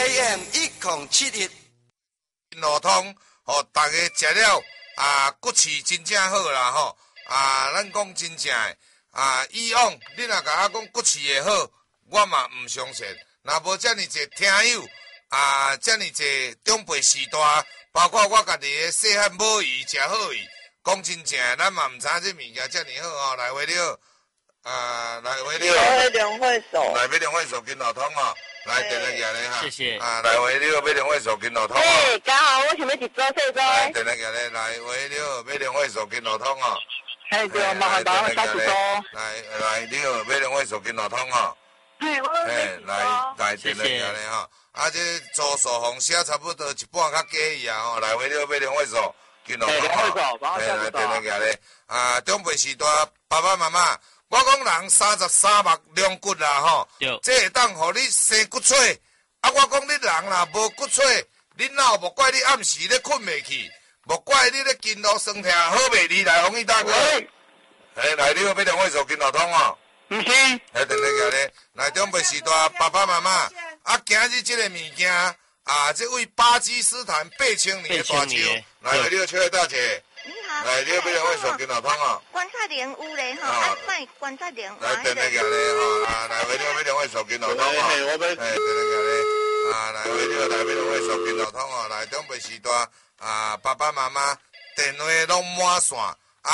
AM 1071， 路通，互大家食了骨气真正好啦吼，咱讲真正诶以往你若甲我讲骨气会好，我嘛毋相信。若无遮尔济听友遮尔济长辈时代，包括我家己诶细汉母鱼食好鱼，讲真正诶，咱嘛毋知影这物件遮尔好吼。来话了，来话了， 来两会手， 来买两块手金路通哦。来，电来行咧哈， 谢谢。 来回了买两块手金路通哦。 哎，刚好我想要一组细组。 来，电来行咧，来回了买两块手金路通哦。 哎，对，麻烦帮我加一组。 来了买两块手金路通哦。 哎，我来电来行咧哈，这周数红写差不多一半较加伊啊吼，来回了买两块手金路通哦。来电来行咧，长辈时代爸爸妈妈。我讲人33目两骨啦吼，这会当互你生骨髓。我讲你人若无骨髓，你脑无怪你暗时咧困袂去，无怪你咧筋络酸痛好袂离来。红衣大哥，来你要买两块手筋络通哦。 唔是。 来等下咧，来长辈时代爸爸妈妈，今日这个物件这位巴基斯坦8000年的大树，来你要请大姐。 你好， 来，你要买两块手金路通哦。 观察连有咧吼，卖观察连。 来，等下咧吼，来，为了买两块手金路通哦。等下咧，来，为了来买两块手金路通哦。来，长辈时代爸爸妈妈电话拢满线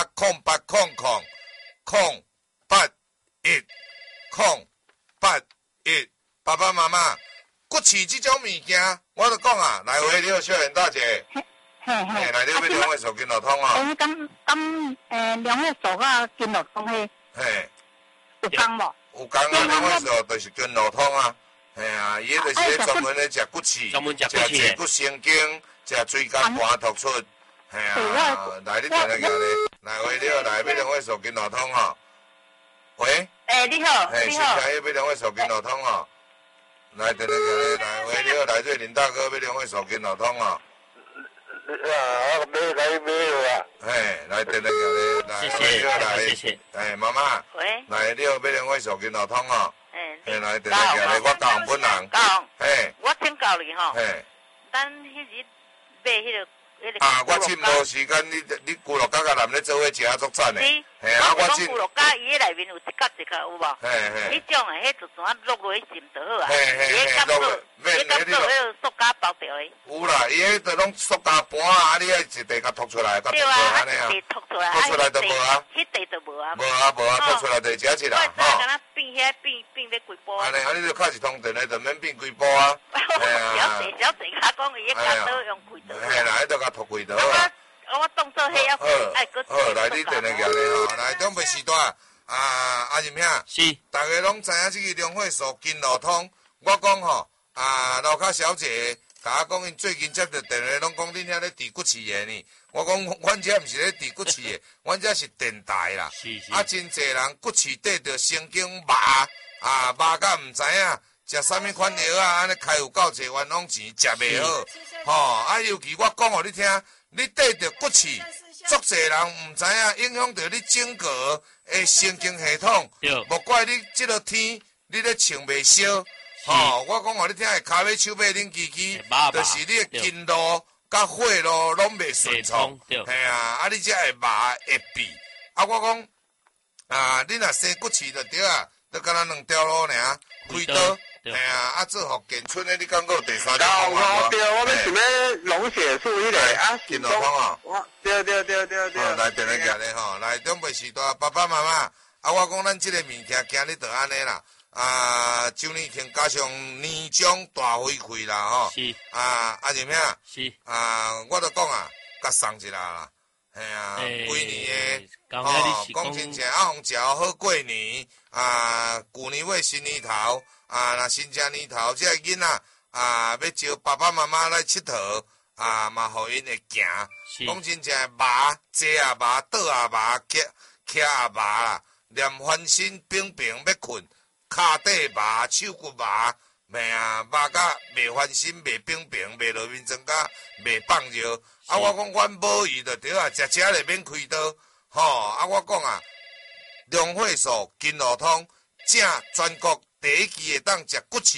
0800-081-081，爸爸妈妈，骨气这种物件，我就讲来为了小袁大姐。来，你要买两块手金路通哦。 两块手啊，金路通嘿。有工无？ 有工两块手就是金路通啊。伊个就是咧专门咧食骨气，食椎骨神经，食椎间盘突出。来你等下行咧，来为了来买两块手金路通哦。喂？ 你好， 你好。要买两块手金路通哦。来等下行咧，来为了来这林大哥买两块手金路通哦。来等下行咧，来谢谢。 妈妈， 喂， 来你要买两块手金路通哦。来等下行咧，我教本人。 我请教你吼。咱迄日买迄个。 我凊无时间，你咕噜角甲男咧做伙食足赞的。 我讲咕噜角伊迄内面有一角有无？迄种诶，迄就怎落落去浸就好啊。迄角做迄个塑胶包着诶。 有啦，伊迄都拢塑胶盘你爱一地甲吐出来，甲吐出来安尼啊。 吐出来， 吐出来就无啊。 迄地就无啊。 无啊，吐出来就食一啦。 我敢若变遐变咧几波。 安尼就敲一通电咧，就免变几波啊。 小姐甲讲伊迄角刀用开刀。 啦，迄都甲吐开刀啊。 我当作迄要爱搁。 好，来你电来行咧吼，来长辈时代阿仁兄， 是， 大家拢知影这个两会所金路通，我讲吼楼骹小姐甲我讲，因最近接到电话，拢讲恁遐咧治骨气的呢。我讲，阮遮毋是咧治骨气的，阮遮是电台啦。真侪人骨气得着神经麻麻甲毋知影食啥物款药安尼开有够侪冤枉钱，食袂好。尤其我讲互你听，你得着骨气，足侪人毋知影，影响着你整个的神经系统。无怪你即落天，你咧穿袂烧。我讲互你听，骹尾手尾恁支支，就是你的筋络甲血路拢袂顺畅。你才会麻会痹。我讲你若生骨气就对啊，就敢若两条路尔，开刀。做福建村的，你感觉第三条方案对，我们想要溶血术迄个金路通哦。 对。 来电来行咧吼，来长辈时代爸爸妈妈，我讲咱即个物件今日就安尼啦。周年庆加上年终大回馈啦吼。 是。 仁兄。 是。 我就讲甲送一啦啦。规年的讲真正互食好过年。旧年尾新年头。若新正年头，这个囡仔要招爸爸妈妈来佚佗，嘛互因会行。讲真正麻，坐也麻，倒也麻，徛也麻啦，连翻身平平要困，骹底麻，手骨麻，麻甲袂翻身，袂平平，袂落面装甲袂放尿。我讲阮母鱼就对啊，食咧免开刀。我讲良血素金路通，正全国第一期会当食骨气，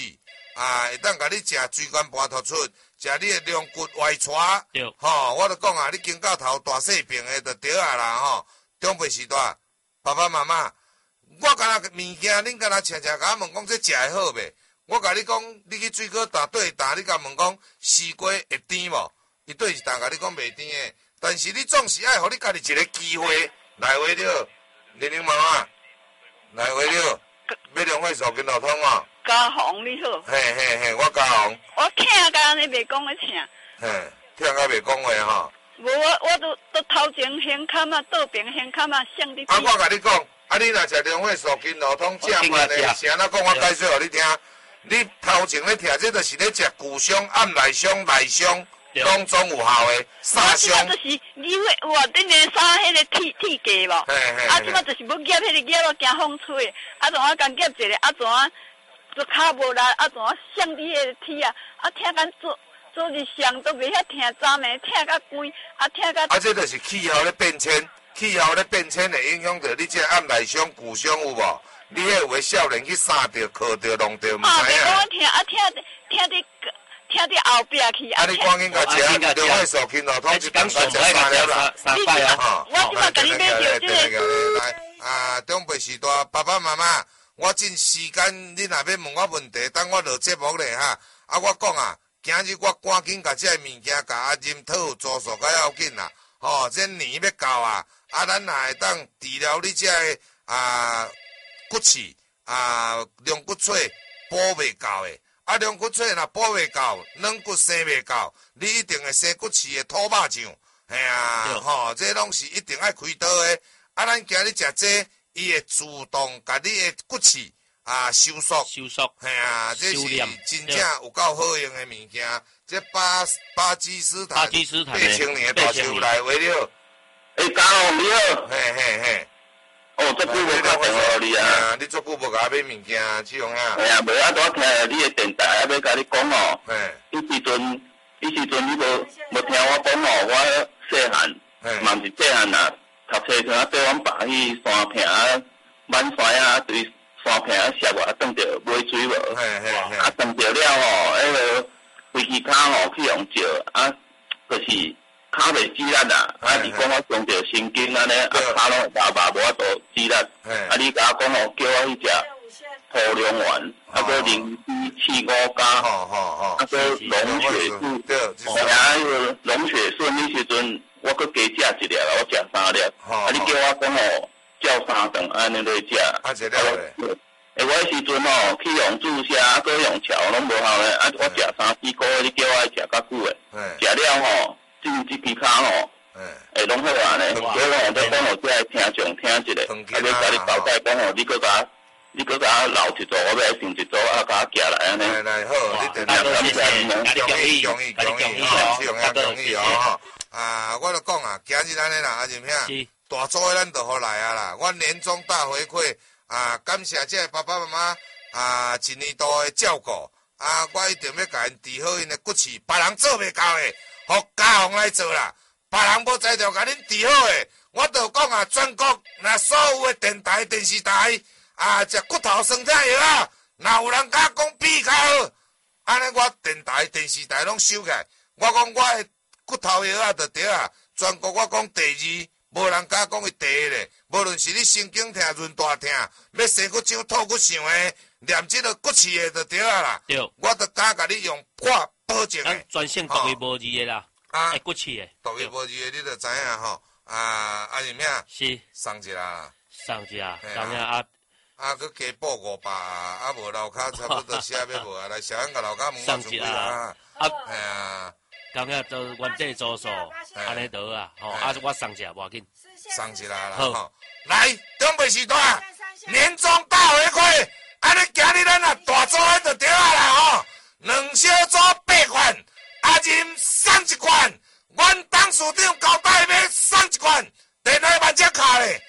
会当甲你食椎间盘突出，食你的龙骨外传， 对， 吼，我就讲啊，你经到头大细病的就对啊啦，吼，长辈时代，爸爸妈妈，我敢若物件，恁敢若常常甲我问讲这食会好袂？我甲你讲，你去水果摊对摊，你甲问讲西瓜会甜无？伊对是当甲你讲袂甜的，但是你总是爱互你家己一个机会来回了，玲玲妈妈，来回了，要两岁数筋络通哦。 嘉宏你好。 嘿嘿嘿，我嘉宏。 我听甲安尼袂讲咧听。 嘿，听甲袂讲话吼。 无我都头前掀坎啊，倒边掀坎啊，向你。 啊，我甲你讲，啊，你若食两岁数筋络通正饭的，是安怎讲？我解释互你听。你头前咧听，这就是咧食骨香、暗内香、内香，拢总有效的。三香。 我就是你我顶年杀迄个铁鸡无？啊，即摆就是要夹迄个夹到惊风吹，啊，怎啊干夹一个，啊，怎啊做骹无力，啊，怎啊向你迄个铁啊，啊，听干做日上都袂遐听早暝，听甲关，啊，听甲。啊， 这就是气候咧变迁，气候咧变迁会影响到你这暗内香、骨香有无？你迄有诶少年去杀着、磕着、弄着，毋知影。啊， 袂讲听，啊听伫后壁去。 啊，你赶紧甲食，两岁数筋络通一顿甲食3粒啦 ，3摆啊。 我即摆甲你买着这个。 来，啊，长辈时代，爸爸妈妈，我尽时间，你若要问我问题，等我落节目咧哈。啊，我讲啊，今日我赶紧甲这物件甲阿任讨做数较要紧啦。吼，这年要到啊，啊，咱也会当治疗你这骨刺龙骨髓补袂到的，啊，龙骨髓若补袂到，软骨生袂到，你一定会生骨刺的土肉酱，嘿啊，吼，这拢是一定爱开刀的。啊，咱今日食这，伊会自动甲你的骨刺收缩，嘿啊，这是真正有够好用的物件。这巴基斯坦8000年大树来为了， 嘉宏你好， 嘿嘿嘿。 哦，足久无打电话你啊！ 你足久无甲我买物件，志雄啊！ 哎呀，无啊，拄听你的电台啊，要甲你讲哦。迄时阵你无听我讲哦，我细汉，嘛毋是细汉啦，读册时阵缀阮爸去山坪啊，满山啊，对山坪啊，涉外撞着买水无？啊，撞着了吼，迄个飞机卡吼去用照啊，就是骹袂止力啦，啊！你讲我伤着神经安尼，啊，骹拢会麻麻，无法度止力。啊，你甲我讲吼，叫我去食土龙丸，啊，个灵气5加，啊，个龙血素，啊，迄个龙血顺迄时阵，我搁加食一粒啦，我食3粒。啊，你叫我讲吼，照3顿安尼来食。 啊，一粒咧。 我迄时阵吼去用注射，啊，搁用桥拢无效咧。啊，我食3-4个月，你叫我食较久诶。食了吼。这支卡吼，拢好啊呢。所以我在讲，我只爱听众听一下，啊，要甲你交代讲吼，你搁甲留一组，我要订一组，啊，甲寄来安尼。 来好，你定定容易哦。啊，我就讲啊，今日安尼啦，阿仁兄，大组的咱就好来啊啦。我年终大回馈啊，感谢这爸爸妈妈一年多的照顾啊，我一定要甲因治好因的骨刺，别人做袂到的。互嘉宏来做啦，别人无才调甲恁治好诶。我就讲啊，全国若所有诶电台、电视台食骨头酸痛药啊，若有人甲讲比较好，安尼我电台、电视台拢收起来。我讲我诶骨头药啊，就对啊，全国我讲第2，无人甲讲伊第1咧。无论是你神经痛、润大痛，要生骨痒、吐骨痒诶，念即个骨刺诶就对啊啦。对，我就敢甲你用保证诶， 专线独一无二诶啦，会骨刺诶， 独一无二诶，你就知影吼。阿仁兄， 是送一啦， 送一啊， 佮加补500啊，无楼骹差不多写要无啊，来小安甲楼骹问我准备啊， 哎呀，刚刚就原地做数，安尼得啊，吼，我送一无要紧， 送一啦，吼，来，长辈时代，年终大回馈，安尼今日咱啊大做伙就对啊啦，吼。2小组8罐，阿仁送1罐，阮董事长交代要送1罐，电话万只卡咧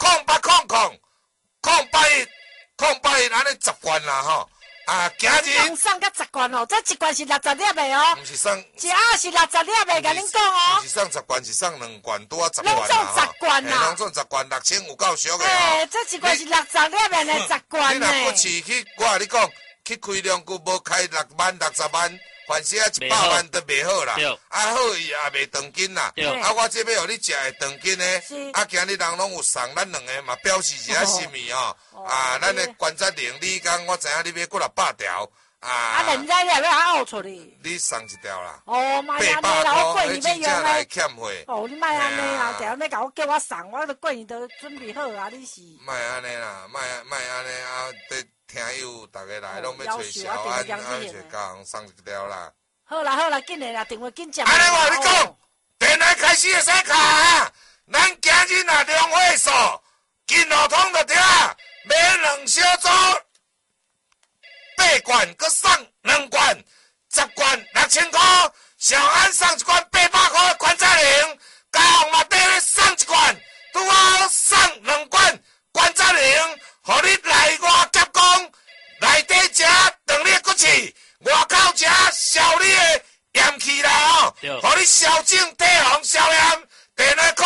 ，0800，0881，安尼10罐啦吼。今日送到10罐哦，这1罐是60粒的哦， 毋是送， 一盒是60粒的，甲恁讲哦， 毋是送10罐，是送2罐多10罐啦， 拢送10罐啦， 拢送10罐，6000有够俗的哦。 这1罐是60粒的呢，10罐呢。 你若骨刺去，我甲你讲。 去开两句无开6万60万，凡是啊100万都袂好啦。啊好伊也袂长筋啦。啊我这要互你食会长筋呢，啊今日人拢有送咱两个嘛，表示一下心意哦。啊，咱的观察力，你讲我知影你要过600条。啊， 人家也要拗出去。 你送一条啦。 哦，妈呀，你老贵你要用来欠费。 哦，你莫安尼啦，定要甲我叫我送，我都贵你都准备好啊，你是。 莫安尼啦，莫安尼啊！对听友大家来拢要找小安，找工送一条啦。 好啦，紧来啦，电话紧接。 安尼我跟你讲，电台开始会使卡啊！咱今日若两会数，金路通就对啊，买2小组。8罐，佮送2罐，10罐6000块，小安送1罐800块的棺材铃，高雄嘛底咧送1罐，拄好送2罐棺材铃，互你内外夹攻，内底食长你的骨气，外口食消你的炎气啦哦，互你消肿体红消炎，电话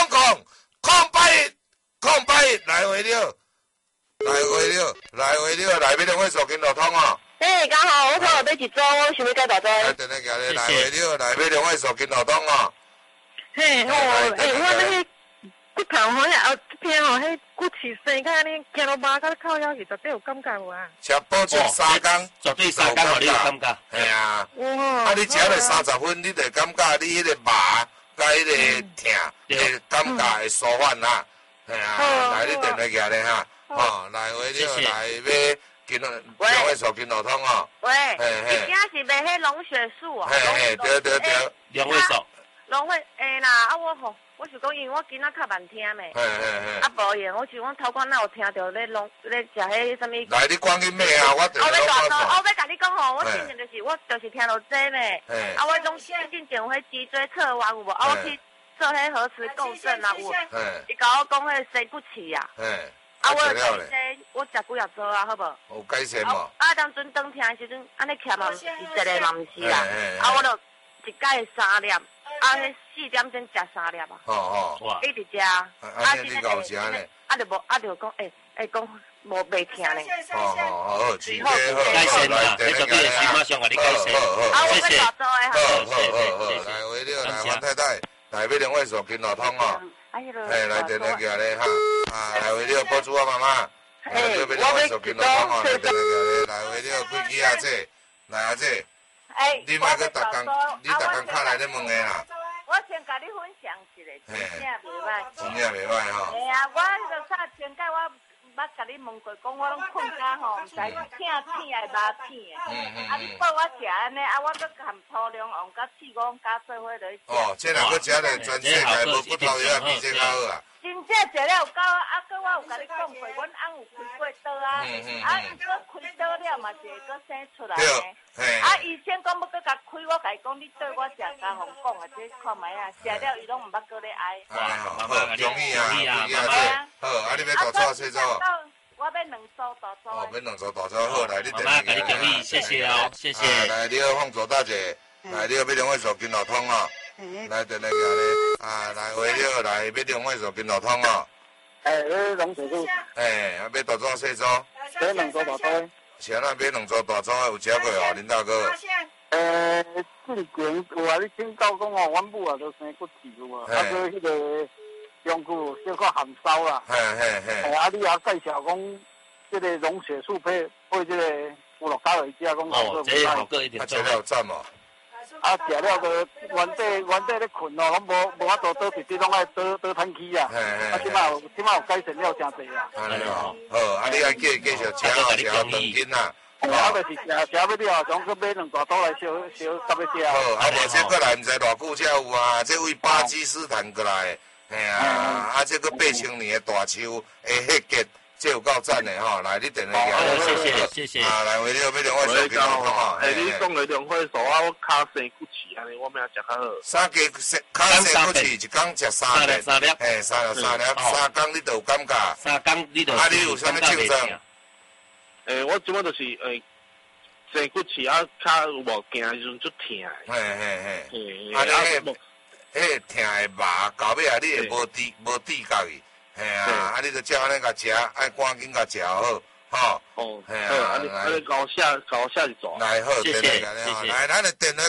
0800来回了。来回了，来要两位手金路通哦。 刚好我看到一组，我想要改大组。 来，等下行咧，来回了，来要两位手金路通哦。 我那骨头好像后一天吼，迄骨刺生甲你行路麻甲靠腰去，绝对有感觉有啊。 吃保证3工， 绝对3工，互你有感觉。 系啊。啊，你食了30分，你就感觉你迄个麻甲迄个疼，个感觉会舒缓啦。系啊，来你电话行咧哈。哦，来回了，来要金两位手金路通哦。 喂，你家是卖迄龙血素哦？ 嘿，对， 两位手。 龙血啦，啊我是讲，因为我今仔较慢听咩，啊无用，我想讲头壳哪有听到咧食迄什么？ 来，你讲紧咩啊？我要甲你讲吼，我之前就是听到这咩，啊我种之前有迄脊椎侧弯有无？啊我去做迄核磁共振啊有，伊甲我讲迄生骨刺啊。啊，我食几下做啊，好无？ 有改善无？ 啊，当阵当听的时阵，安尼徛嘛，毋是一个嘛，毋是啦。啊，我就一摆3粒，啊，迄4点钟食3粒啊。 哦， 一直食。啊， 你够食呢？ 啊，就无，啊，就讲，讲无袂听呢。 好， 改善啦，你绝对是马上甲你改善。 啊，我要大做的好，来回了，来王太太，来要两位手金路通哦。来电话行咧哈，来回了，保住我妈妈，来要两位手金路通哦，来电话行咧，来回了，几支啊姐，来啊姐，你莫去逐工敲来咧问的啦。 我先甲你分享一个，真正袂歹。 真正袂歹吼。 系啊，我就早前甲我捌甲你问过，讲我拢困觉吼，毋知疼也麻疼的。啊，你报我食安尼，啊，我搁含粗粮王甲四五加做伙落去食。 哦，这两个食咧全世界无骨头药比这较好啊。 真正食了有够啊！搁我有甲你讲过，阮翁有开过刀啊，啊，搁开刀了嘛是会搁生出来的。啊，医生讲要搁甲开，我甲伊讲，你对我食甲互讲啊，这看卖啊，食了伊拢毋捌搁咧挨。 好，容易啊，好，啊，你要大错小错？ 我要2组大组。 哦，要2组大组，好，来你电话给你建议，谢谢哦，谢谢。 来，你要放左大姐，来，你要两位手金路通哦。来，电话行咧，来回了，来要两位手金路通哦。 龙水素。 要大组小组？ 买2组大组。 是安那买2组大组有食过哦，林大哥。 之前有啊，你请教讲哦，阮母啊都生骨刺有啊，啊个迄个用具小可含烧啦。啊，你也介绍讲，这个龙血素配这个有落加落去食，讲哦，这好个一点。 吃了有赞哦。 啊，食了个原地咧困哦，拢无法度倒直直拢爱倒叹气啊。啊，即摆有改善了真济啊。 安尼哦，好，啊，你爱继续食哦，食长筋啦。 我就是食要了，总去买2大组来小搭要食。 好，啊，无这过来毋知偌久才有啊，这位巴基斯坦过来，嘿啊，啊，这个8,000年的大树会迄结，这有够赞的吼，来你电话行，谢谢。 啊，来为了要两位手机通吼， 你讲的两会数啊，我脚生骨刺安尼，我明仔食较好。 三加脚生骨刺，一工食3粒， 三粒， 嘿，3工你就有感觉。 3工你就。 啊，你有啥物症状？ 我即摆就是生骨刺啊，脚有无行的时阵足疼。 嘿。啊，迄疼的麻，到尾啊，你会无知觉伊。嘿啊，你着照安尼甲食，爱赶紧甲食好。 吼。 哦，嘿啊，你搞下去做。 来好，谢谢。来，咱的电话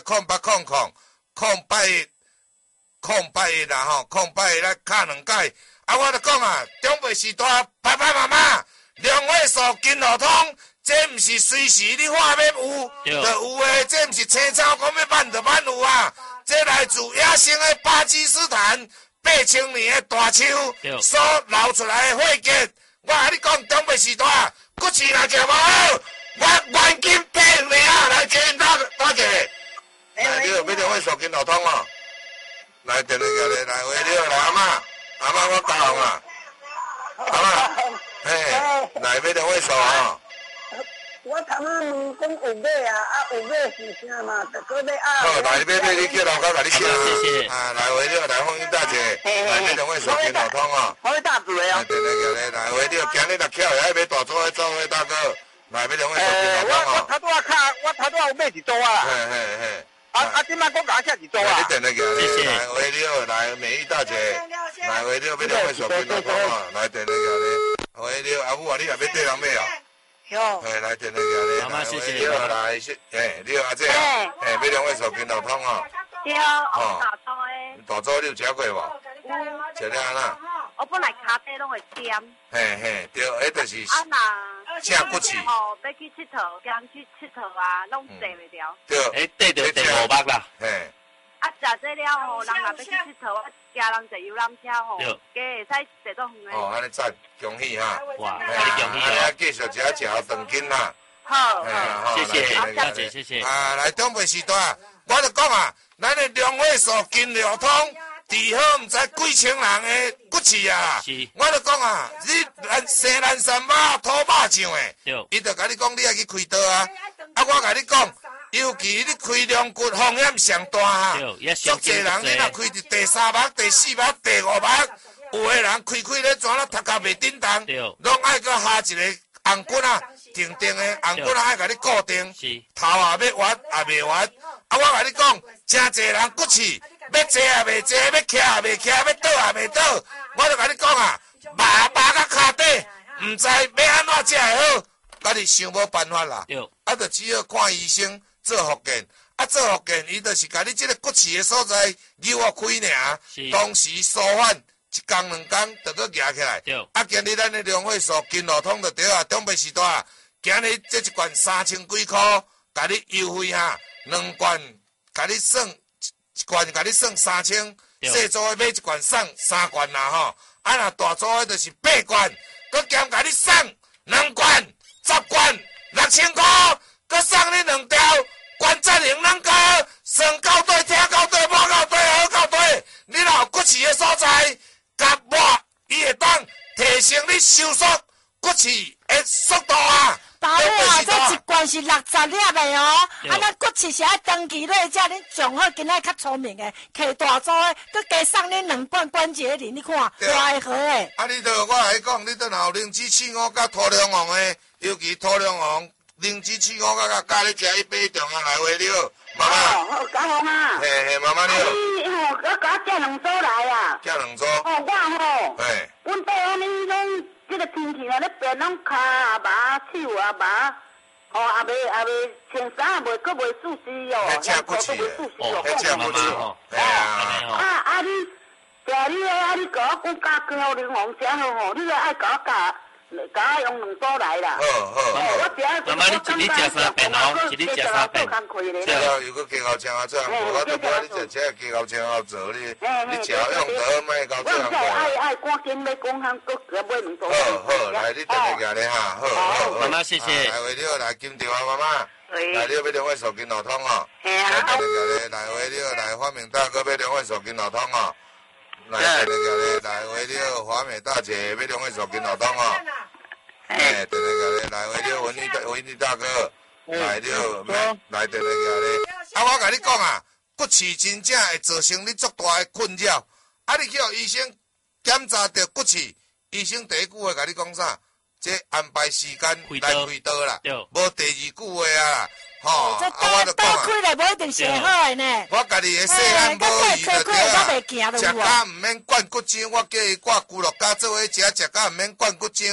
0800啦吼，0800来敲2解。啊，我就讲啊，长辈时代爸爸妈妈，量血素金路通，这毋是随时你话要有就有诶，这毋是青草讲要办就办有啊。这来自野生的巴基斯坦8000年的大树所流出来的血液。我甲你讲，长辈时代骨刺若行无好，我原金配你啊，来接打者。来，你有要量血素金路通哦。来，电话过来，来话你来阿妈。阿妈，我教啊，阿妈，嘿，来要量血素吼。 我头仔问讲有买啊，有买是啥嘛？就搁要啊。 好，来买，你叫老高甲你请。谢谢。啊，来话你来欢迎大姐，来要量血素金路通哦。 欢迎大姐哦。 来，电话过来，来话你今日若巧会买大组的做伙大哥，来要量血素金路通哦。 我头仔有买一组啊。 嘿。 今摆我甲写一组啊。 你电话过来，来话你来美玉大姐，来话你要量血素金路通哦。来电话过来，话你阿母啊，你也要缀人买哦。 有。 嘿，来电话过来， 妈妈谢谢。 你好，来，你好阿姐啊，要量血素金路通哦。 对啊，大组的。 大组你有食过无？食了安那？ 我本来骹底拢会尖。 嘿，对，迄就是。 啊那。 正骨刺。 哦，要去佚佗，今去佚佗啊，拢坐袂了。 对。 缀着第5目啦。 嘿。 啊，食这了吼，人若要去佚佗，啊，家人坐游览车吼，加会使坐到远的。 哦，安尼赞，恭喜哈！ 哇，恭喜啊！继续食长筋啦。 好， 谢谢，大姐，谢谢。 啊，来长辈时代，我就讲啊，咱的量血素金流通，治好毋知几千人的骨刺啊！ 是， 我就讲啊，咱西南山马土肉酱的，伊就甲你讲，你爱去开刀啊！啊，我甲你讲，尤其你开两骨风险上大哈，足侪人你若开伫第3目、第4目、第5目，有的人开咧怎啦，头壳袂顶当，拢爱搁下一个红棍啊，定的红棍啊，爱甲你固定，头也要弯也袂弯。啊，我甲你讲，真侪人骨刺，要坐也袂坐，要徛也袂徛，要倒也袂倒。我就甲你讲啊，麻到骹底，毋知要安怎才会好，家己想无办法啦。啊，就只好看医生。做复健，啊，做复健，伊就是甲你即个骨刺的所在扭啊开尔，当时疏缓1工2工，就搁举起来。啊，今日咱的量血素金路通就对啊，长辈时代啊，今日这一罐3000几块，甲你优惠哈，2罐甲你算一罐甲你算3000，细组的买一罐送3罐啦吼，啊若大组的就是8罐，搁兼甲你送2罐10罐6000块。搁送你2条关节型软膏，算到对，听到对，摸到对，好到对。你若有骨刺的所在，甲抹，伊会当提升你收缩骨刺的速度啊。 爸母啊，这一罐是60粒的哦。啊，咱骨刺是爱长期累积，恁上好今仔较聪明的，摕大组的，搁加送恁2罐关节灵，你看多会好诶。 啊，你着我来讲，你着若有灵芝刺五甲土凉黄的，尤其土凉黄。灵芝刺五甲加你食一杯中啊，来话你好，妈妈。 好，家好妈。 嘿，妈妈你好。 你吼，我甲我寄2组来啊。 寄2组。 我吼。 嘿。 阮爸安尼拢，这个天气啊，咧变拢骹也麻，手也麻，吼也袂穿衫也袂，佫袂舒适哦。 迄骨刺的。迄骨刺吼。嘿啊，你，你你甲我讲加姜柠檬食好吼，你爱甲我加。甲我用2组来啦。好。 妈妈，你一日食3遍哦，一日食3遍。 对啊，又搁鸡高青啊，这样无，我都无你食这鸡高青好做你食用得莫搞这样过。 爱赶紧要讲通，搁买2组。 好，来你电话过来哈，好。 妈妈谢谢。 来话你好，来金条啊，妈妈。来你要量血素金路通哦。 嘿啊。 来电话过来，来话你好，来花明大哥要量血素金路通哦。来电话过来，来话你好，华美大姐要量血素金路通哦。哎，电话过来，来话你好，文丽大哥，来你好，来电话过来。啊，我甲你讲啊，骨刺真正会造成你足大的困扰。啊，你去互医生检查着骨刺，医生第一句话甲你讲啥？这安排时间来开刀啦，无第2句话啊。吼， 这刀开来无一定是好的呢。 我家己的细汉无医就对啊，食甲毋免灌骨浆，我叫伊挂骨碌胶做伙食，食甲毋免灌骨浆，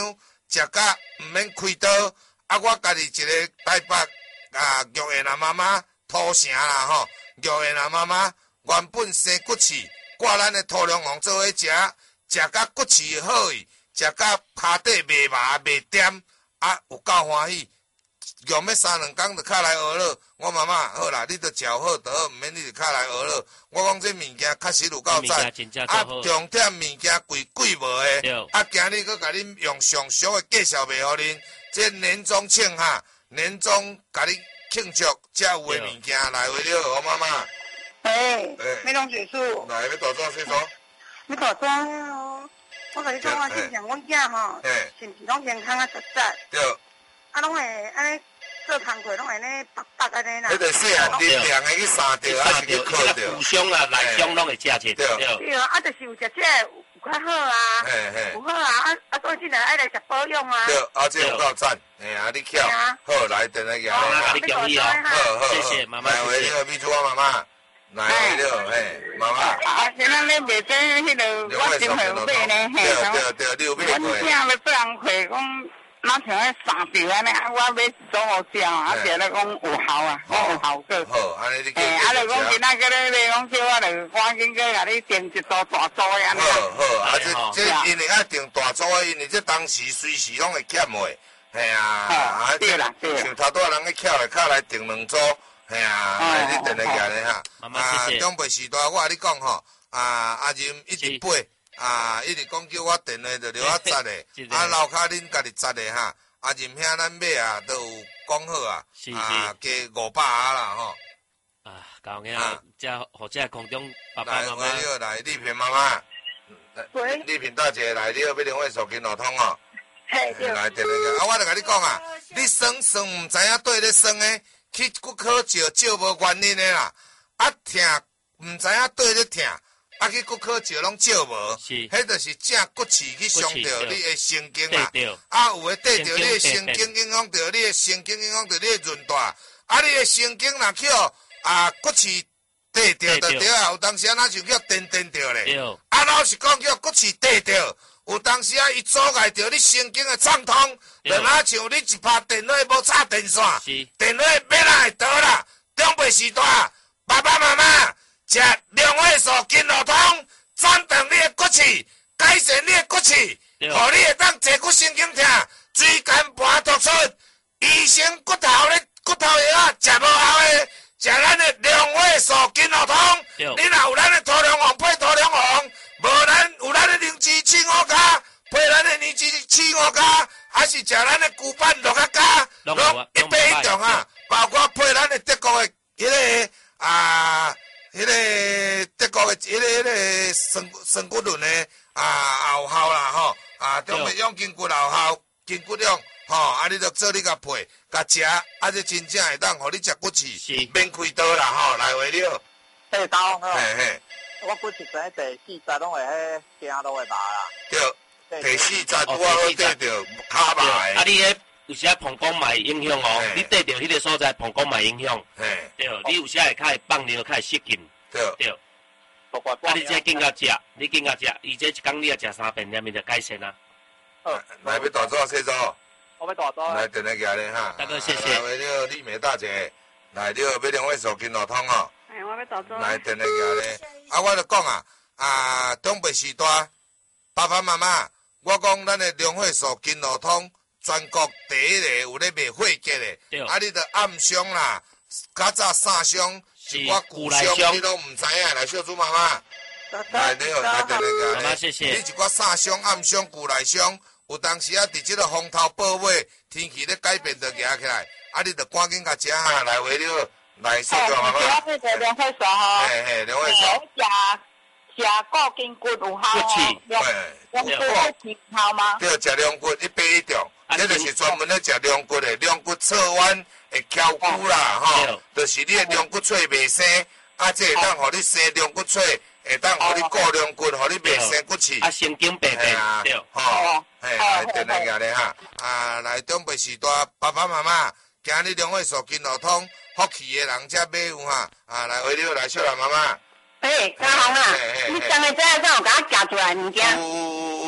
食甲毋免开刀，啊，我家己一个台北玉燕啊妈妈土城啦吼，玉燕啊妈妈原本生骨刺，挂咱的土龙王做伙食，食甲骨刺好去，食甲骹底袂麻袂点，啊，有够欢喜。用要3-2工就卡来学了，我妈妈好啦，你着食好得好，毋免你着卡来学了。我讲这物件确实有够赞，啊，重点物件贵无的，啊，今日佫甲恁用上俗的介绍卖互恁，这年终庆哈，年终甲你庆祝才有的物件来为了，我妈妈。 美容结束。 来，要大庄说说。 要大庄哦，我甲你讲，我正常，阮囝吼，是毋是拢健康啊实在？ 对。 啊，拢会安尼做工课，拢会安尼白白安尼啦。 迄个细汉热凉的去杀掉，还是去烤掉？ 骨伤啊、内伤拢会食起。 对啊，啊，就是有食这有较好啊，有好啊，所以真来爱来食保养啊。 对，啊，这有够赞，啊，你巧，好来，等下个。 好，你恭喜哦， 好， 谢谢妈妈， 谢谢。秘书我妈妈，来了，妈妈。 啊，现在咧卖这迄个，我真会有买呢， 对，你有买过。 阮囝要做人会讲。哪像迄3条安尼，我买做好食啊，别咧讲有效啊，讲有效果。 好，安尼你叫。 啊，就讲今仔个咧讲叫我就赶紧去甲你订一组大组的安尼。 好，啊，这因为爱订大组的，因为这当时随时拢会欠货，系啊， 对啦， 像头拄人去撬来订2组，系啊，你订来个咧哈。 啊， 中辈时代我甲你讲吼，阿任一直背。一直讲叫我电话就留我扎的，楼骹恁家己扎的哈，任兄咱买啊都有讲好啊，加500啦吼。 搞囝啊，这或者空中爸爸妈妈。 来，丽萍妈妈，丽萍大姐来，你要电话手机落通哦。来，电话我就甲你讲啊，你算毋知影对咧算的，去骨科照无原因的啦，疼毋知影对咧疼。去骨科照拢照无，迄就是正骨刺去伤到你的神经啦。有诶对着你的神经，影响到你的神经，影响到你的韧带。你的神经若去骨刺对着就对啊。有当时哪就叫电着咧。老实讲叫骨刺对着，有当时伊阻碍着你神经的畅通，就哪像你一拍电话无插电线，电话要哪会倒啦？中辈时代，爸爸妈妈。食两位素金路通，斩断你的骨刺，改善你的骨刺，互你会当坐骨神经痛，椎间盘突出，医生骨头药啊，食无效的，食咱的两位素金路通。你若有咱的土龙王配土龙王，无咱有咱的灵芝青乌加，配咱的灵芝青乌加，还是食咱的古板鹿角加，拢一百一种啊，包括配咱的德国的迄个迄个德国的迄个生骨轮的有效啦吼，中北用筋骨有效，筋骨量吼，你着做你甲配，甲食，这真正会当，互你食骨刺，免开刀啦吼，来为了。 开刀吼， 我骨刺在第4节拢会迄行路会麻啦。 对，第4节拄好对着骹麻的。 你迄有时膀胱嘛会影响哦，你对着迄个所在膀胱嘛会影响。对，你有时会较会放尿，较会失禁。对。你这紧甲食，伊这一工你也食3遍，连面就改善啊。 来要大组细组。 我要大组。 来电话寄咧哈。 大哥谢谢。 来为了丽美大姐，来你要电话手机落通哦。 我要大组。 来电话寄咧，我就讲中辈时代，爸爸妈妈，我讲咱的龙血素金路通，全国第一个有咧卖血结的，你着暗伤啦，较早散伤。我骨伤你都唔知影，来小猪妈妈，来你好，来电话妈妈谢谢。 你一寡散伤、暗伤、骨内伤，有当时伫即个风头暴尾，天气咧改变着夹起来，你着赶紧甲食下来为了，来小猪妈妈。 我这两块素吼， 两块素。 食固筋骨有效哦，两骨有效吗？ 对，食两骨180种，这就是专门咧食两骨的，两骨侧弯。会翘骨啦，吼，就是你的龙骨髓袂生，这会当互你生龙骨髓，会当互你固龙骨，互你袂生骨刺。 神经病对， 吼，来电话寄咧哈，来中辈时代，爸爸妈妈，今日两位手金路通，福气的人才买有哈，来为了来小兰妈妈。 嘉宏啊，你上个早有甲我夹出来物件？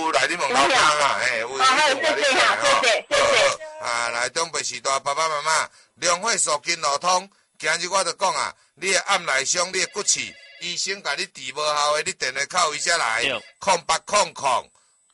有来你问老公啊，嘿，有你问你来吼，啊，来中北时代爸爸妈妈，良血素筋络通，今日我就讲啊，你的按内伤，你的骨刺，医生甲你治无效的，你电话靠医生来，0800-081-081，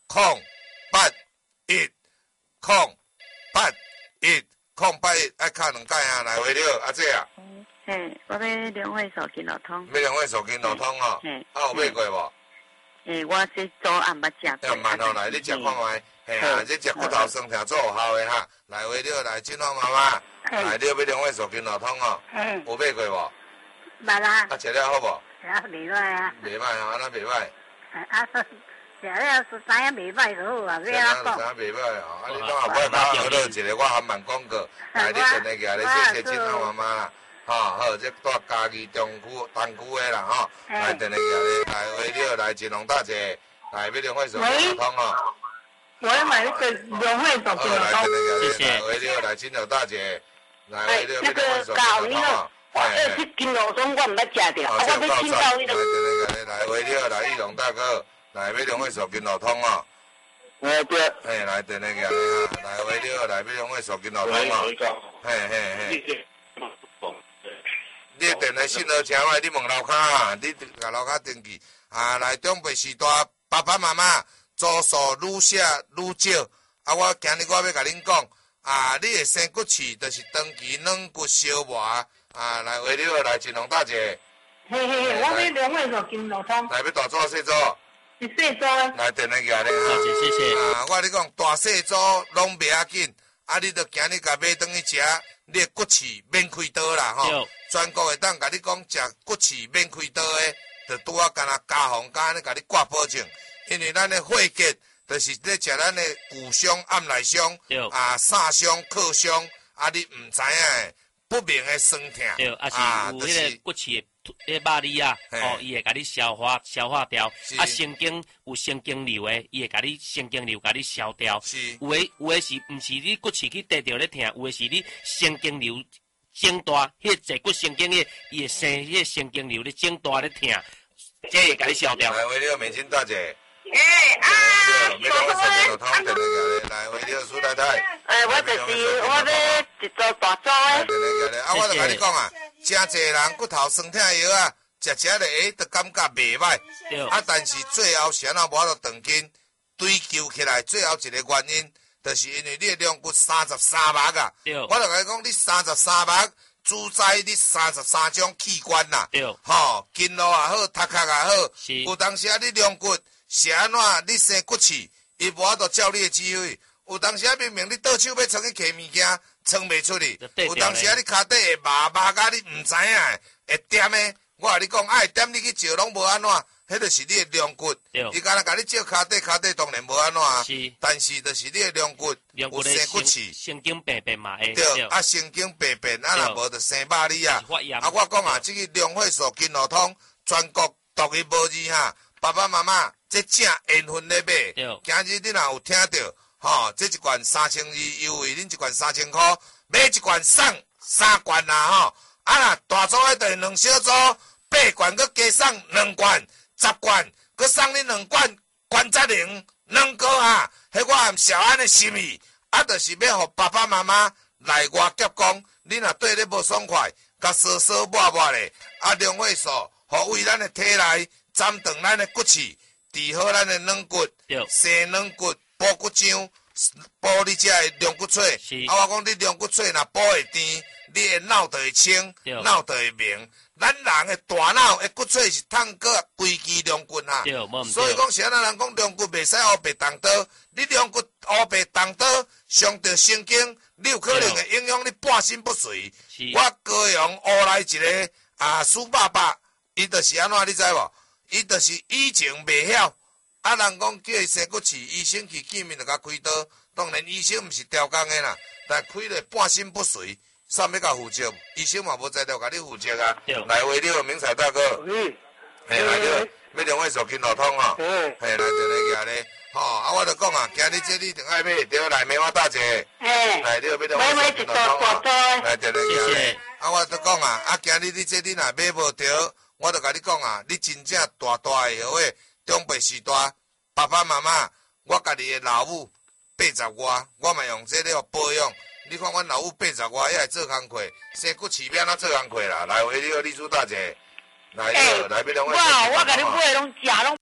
爱敲2摆啊，来回了，阿姐啊。 我要良血素筋络通。 要良血素筋络通哦。有买过无？ 我这早暗捌食过。 慢后来，你食看卖，嘿啊，这食骨头酸痛最有效的哈。来回了，来金花妈妈，来了要良血素筋络通哦。有买过无？ 捌啦。 啊，食了好无？ 袂歹啊。 袂歹啊，安那袂歹。 食了是知影袂歹就好啊，要安怎讲？ 知影袂歹哦，啊，你当下我甲学了一个，我还蛮广告，来你电话起来，谢谢金花妈妈。好，这住嘉义东区的啦，吼，来电话起来，回了来金龙大姐，来要良血素筋络通哦。 我要买那个良血素筋络通。 谢谢。回了来金龙大姐，来回了要良血素筋络通哦。 去筋络通我唔捌食着，我要请教你了。 来回了来玉龙大哥，来要良血素筋络通哦。 对。 嘿，来电话起来哈，来回了来要良血素筋络通哦。嘿。你电话信号车话，你问楼骹啊，你甲楼骹登记啊，来中北时代爸爸妈妈住宿愈写愈少啊！我今日我要甲恁讲啊，你的生骨刺就是长期软骨小磨啊！来回了来金龙大姐， 嘿，我要良血素筋络通。 来要大组细组？ 是细组。 来电话起来哈， 谢谢。 啊，我你讲大细组拢袂要紧，啊，你着今日甲买转去食，你的骨刺免开刀啦吼。全国会当甲你讲，食骨刺免开刀的，就拄啊干那加防甲安尼甲你挂保证，因为咱的血结，就是咧食咱的骨伤、按内伤、啊疝伤、靠伤，啊你唔知影的不明的酸痛， 对，啊是有迄个骨刺的迄肉粒啊，伊会甲你消化掉，啊神经有神经瘤的，伊会甲你神经瘤甲你消掉，有诶是毋是你骨刺去得着咧痛，有诶是你神经瘤。整大，迄坐骨神经伊会生迄神经瘤咧整大咧痛，这会甲你消掉。 来，为了美金大姐。 没讲我手筋络通，电话起来，为了苏太太。 我就是我要一组大组的。 电话起来，啊，我就甲你讲啊，真侪人骨头酸痛药啊，食咧就感觉袂歹，啊，但是最后是安怎无法度长筋追究起来，最后一个原因。就是因为你的两骨33目啊，我就甲你讲，你33目主宰你33种器官啦，吼，筋络也好，头壳也好，有当时啊，你两骨是安怎，你生骨刺，伊无法度照你的指挥；有当时啊，明明你倒手要冲去摕物件，冲袂出去；有当时啊，你骹底会麻甲你唔知影会点的。我甲你讲，会点你去照拢无安怎。迄就是你的两骨，伊敢若甲你照骹底当然无安怎啊。但是就是你的两骨有生骨刺， 神经病嘛会。 对，啊神经病，啊若无就生肉粒啊。啊我讲啊，这个良血素筋络通全国独一无二哈，爸爸妈妈这正缘分咧买。今日你若有听到，吼，这一罐3200优惠，恁一罐3000块，买一罐送3罐啦吼。啊若大组的就是2小组，8罐佮加送2罐。10罐，佮送你2罐关节灵2个啊！迄我含小安的心意，啊，就是要互爸爸妈妈来我结讲，你若对你无爽快，甲烧抹咧，啊，良血素，互为咱的体内斩断咱的骨刺，治好咱的软骨，生软骨，补骨浆，补你遮的两骨髓。啊，我讲你两骨髓若补会甜，你的脑就会清，脑就会明。咱人的大脑的骨髓是通过规支两骨啊，所以讲是安那人讲两骨袂使乌白动刀，你两骨乌白动刀伤着神经，你有可能会影响你半身不遂。我高阳乌来一个苏爸爸，伊就是安怎你知无？伊就是以前袂晓，啊人讲叫伊生骨刺，医生去见面就甲开刀，当然医生毋是调工的啦，但开了半身不遂。啥物甲负责？医生嘛无在了，甲你负责啊！来为了明彩大哥，嘿来了，要两血素筋络通哦，嘿来电话起咧，吼啊！我就讲啊，今日这你定爱买，对来梅花大姐，来了要两血素筋络通哦，来电话起咧，啊！我就讲啊，啊今日你这你若买无着，我就甲你讲啊，你真正大的好诶，中北时代爸爸妈妈， 我家己的老母80外，我嘛用这个保养。你看阮老母80外，还会做工课，生骨刺要怎做工课啦？来回你李主大姐，来要两位。 我甲你买拢食拢